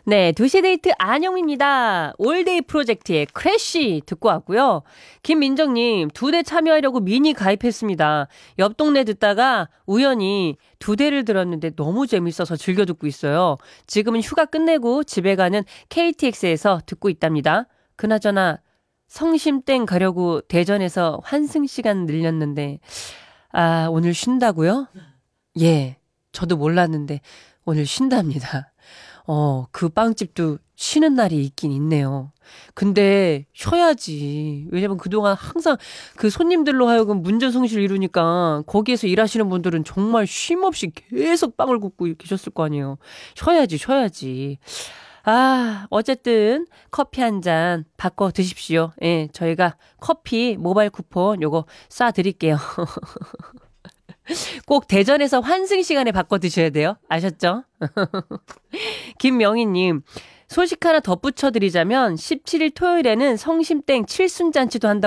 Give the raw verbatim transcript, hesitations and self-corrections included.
네, 두시 데이트 안영입니다. 올데이 프로젝트의 크래쉬 듣고 왔고요. 김민정님, 두 대 참여하려고 미니 가입했습니다. 옆 동네 듣다가 우연히 두 대를 들었는데 너무 재밌어서 즐겨 듣고 있어요. 지금은 휴가 끝내고 집에 가는 케이티엑스에서 듣고 있답니다. 그나저나 성심땡 가려고 대전에서 환승 시간 늘렸는데 아, 오늘 쉰다고요? 예, 저도 몰랐는데 오늘 쉰답니다. 어, 그 빵집도 쉬는 날이 있긴 있네요. 근데 쉬어야지. 왜냐면 그동안 항상 그 손님들로 하여금 문전성시를 이루니까 거기에서 일하시는 분들은 정말 쉼 없이 계속 빵을 굽고 계셨을 거 아니에요. 쉬어야지, 쉬어야지. 아, 어쨌든 커피 한 잔 바꿔 드십시오. 예, 저희가 커피 모바일 쿠폰 요거 쏴 드릴게요. 꼭 대전에서 환승 시간에 바꿔 드셔야 돼요. 아셨죠? 김명희님, 소식 하나 덧붙여 드리자면 십칠 일 토요일에는 성심땡 칠순잔치도 한다고